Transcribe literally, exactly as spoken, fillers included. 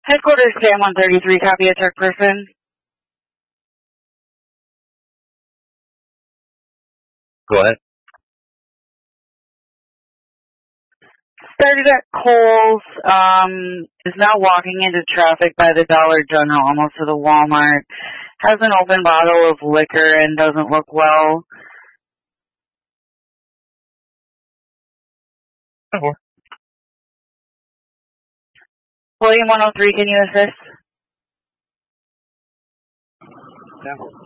Headquarters Sam one thirty-three, copy a truck person. Go ahead. Started at Kohl's, um, is now walking into traffic by the Dollar General, almost to the Walmart. Has an open bottle of liquor and doesn't look well. Okay. William one oh three, can you assist? Yeah.